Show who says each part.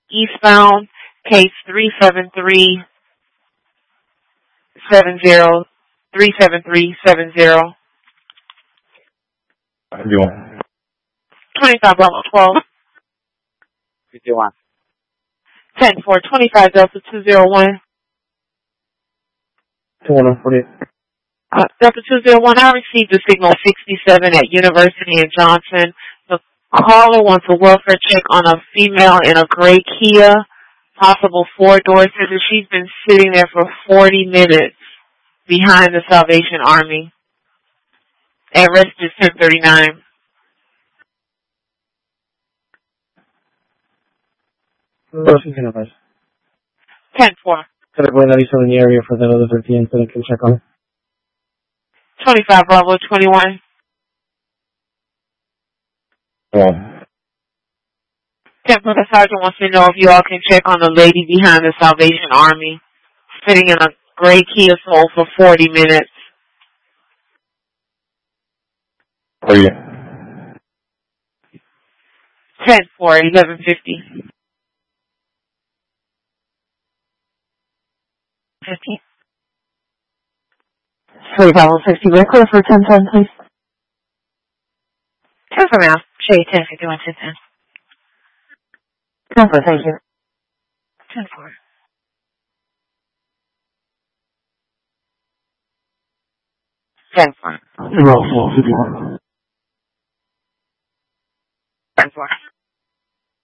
Speaker 1: eastbound, case 37370. 25 Bravo 12.
Speaker 2: 51.
Speaker 1: 10-4, 25 Delta 201.
Speaker 3: 240.
Speaker 1: Delta 201, I received the signal 67 at University in Johnson. The caller wants a welfare check on a female in a gray Kia, possible four-door. Says that she's been sitting there for 40 minutes behind the Salvation Army. At rest is 1039.
Speaker 3: She's gonna rush.
Speaker 1: 10-4.
Speaker 3: Could I go ahead in the area for that other 13 so they can check on it?
Speaker 1: 25 Bravo 21.
Speaker 3: Yeah.
Speaker 1: 10-4, the sergeant wants to know if you all can check on the lady behind the Salvation Army, sitting in a gray Kia Soul for 40 minutes.
Speaker 3: Oh, yeah.
Speaker 1: 10-4, 1150. 50.
Speaker 3: 3560, right clear for 1010, please.
Speaker 1: 10 for now. Shay, 1051, 1010.
Speaker 3: 10 for, thank you.
Speaker 1: 10-4. 10-4.
Speaker 3: 51.
Speaker 1: 10-4.